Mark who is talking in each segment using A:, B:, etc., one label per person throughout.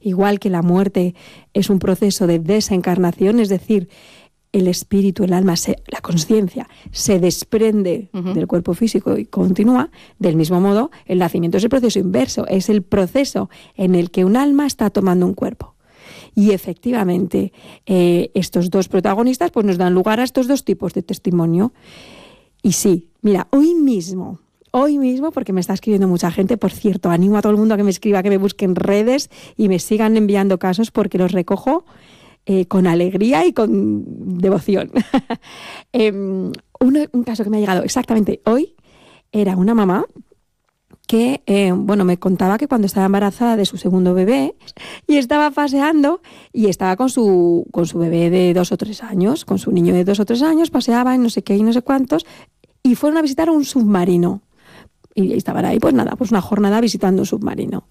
A: igual que la muerte es un proceso de desencarnación, es decir, el espíritu, el alma, la conciencia se desprende del cuerpo físico y continúa. Del mismo modo, el nacimiento es el proceso inverso, es el proceso en el que un alma está tomando un cuerpo. Y efectivamente, estos dos protagonistas pues, nos dan lugar a estos dos tipos de testimonio. Y sí, mira, hoy mismo, porque me está escribiendo mucha gente, por cierto, animo a todo el mundo a que me escriba, que me busque en redes y me sigan enviando casos porque los recojo con alegría y con devoción. Un caso que me ha llegado exactamente hoy era una mamá que, me contaba que cuando estaba embarazada de su segundo bebé y estaba paseando y estaba con su bebé de 2 o 3 años, con su niño de 2 o 3 años, paseaban no sé qué y no sé cuántos y fueron a visitar un submarino. Y estaban ahí, pues nada, pues una jornada visitando un submarino.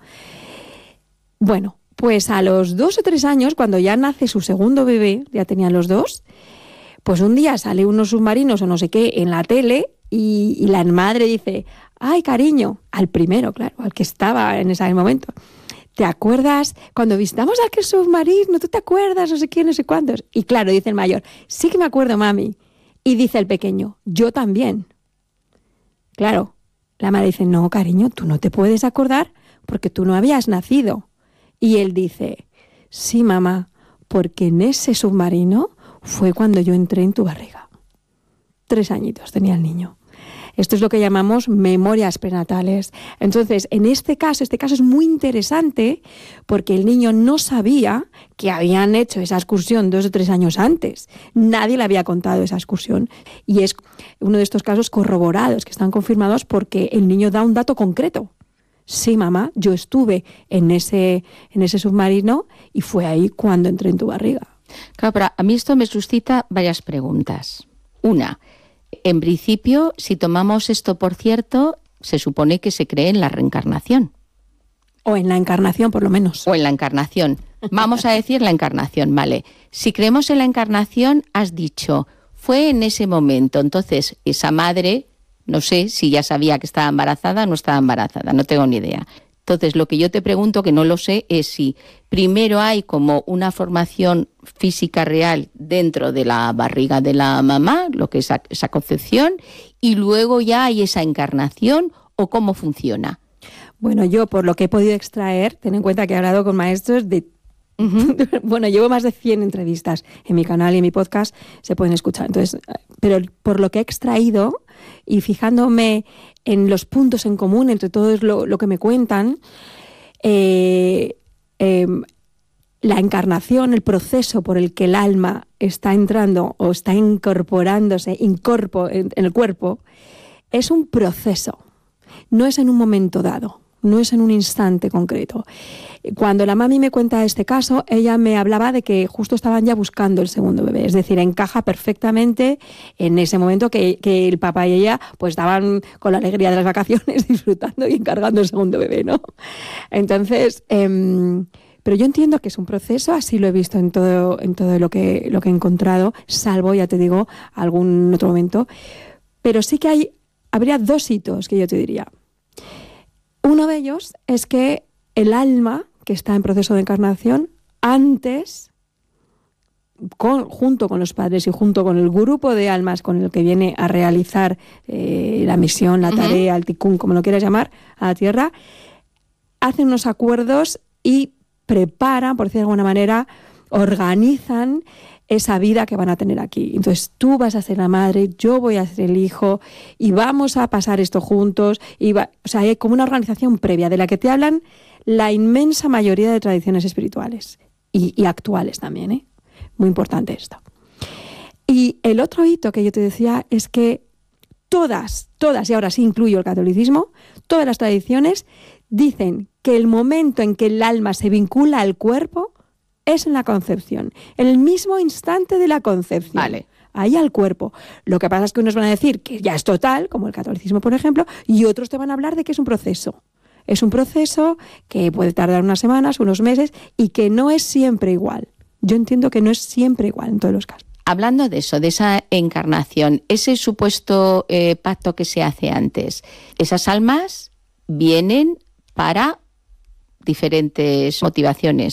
A: Bueno, pues a los 2 o 3 años, cuando ya nace su segundo bebé, ya tenían los dos, pues un día sale unos submarinos o no sé qué en la tele y la madre dice, ay cariño, al primero, claro, al que estaba en ese momento, ¿te acuerdas cuando visitamos aquel submarino? ¿Tú te acuerdas? No sé quién, no sé cuántos. Y claro, dice el mayor, sí que me acuerdo, mami. Y dice el pequeño, yo también. Claro, la madre dice, no cariño, tú no te puedes acordar porque tú no habías nacido. Y él dice, sí, mamá, porque en ese submarino fue cuando yo entré en tu barriga. 3 añitos tenía el niño. Esto es lo que llamamos memorias prenatales. Entonces, este caso es muy interesante porque el niño no sabía que habían hecho esa excursión 2 o 3 años antes. Nadie le había contado esa excursión. Y es uno de estos casos corroborados, que están confirmados porque el niño da un dato concreto. Sí, mamá, yo estuve en ese submarino y fue ahí cuando entré en tu barriga.
B: Claro, pero a mí esto me suscita varias preguntas. Una, en principio, si tomamos esto por cierto, se supone que se cree en la reencarnación.
A: O en la encarnación, por lo menos.
B: O en la encarnación. Vamos a decir la encarnación, vale. Si creemos en la encarnación, has dicho, fue en ese momento. Entonces, esa madre, no sé si ya sabía que estaba embarazada o no estaba embarazada, no tengo ni idea. Entonces, lo que yo te pregunto, que no lo sé, es si primero hay como una formación física real dentro de la barriga de la mamá, lo que es esa concepción, y luego ya hay esa encarnación, o cómo funciona.
A: Bueno, yo por lo que he podido extraer, ten en cuenta que he hablado con maestros de... Bueno, llevo más de 100 entrevistas en mi canal y en mi podcast, se pueden escuchar. Entonces, pero por lo que he extraído y fijándome en los puntos en común entre todo lo que me cuentan, la encarnación, el proceso por el que el alma está entrando o está incorporándose en el cuerpo, es un proceso, no es en un momento dado. No es en un instante concreto. Cuando la mami me cuenta este caso, ella me hablaba de que justo estaban ya buscando el segundo bebé. Es decir, encaja perfectamente en ese momento que el papá y ella pues estaban con la alegría de las vacaciones disfrutando y encargando el segundo bebé, ¿no? Entonces, pero yo entiendo que es un proceso, así lo he visto en todo lo que he encontrado, salvo, ya te digo, algún otro momento. Pero sí que habría 2 hitos que yo te diría. Uno de ellos es que el alma, que está en proceso de encarnación, antes, junto con los padres y junto con el grupo de almas con el que viene a realizar la misión, la tarea, el tikkun, como lo quieras llamar, a la tierra, hacen unos acuerdos y preparan, por decirlo de alguna manera, organizan esa vida que van a tener aquí. Entonces tú vas a ser la madre, yo voy a ser el hijo y vamos a pasar esto juntos. O sea, hay como una organización previa de la que te hablan la inmensa mayoría de tradiciones espirituales y actuales también, Muy importante esto. Y el otro hito que yo te decía es que todas, y ahora sí incluyo el catolicismo, todas las tradiciones dicen que el momento en que el alma se vincula al cuerpo es en la concepción, en el mismo instante de la concepción.
B: Vale.
A: Ahí al cuerpo. Lo que pasa es que unos van a decir que ya es total, como el catolicismo, por ejemplo, y otros te van a hablar de que es un proceso. Es un proceso que puede tardar unas semanas, unos meses, y que no es siempre igual. Yo entiendo que no es siempre igual en todos los casos.
B: Hablando de eso, de esa encarnación, ese supuesto pacto que se hace antes, esas almas vienen para diferentes motivaciones.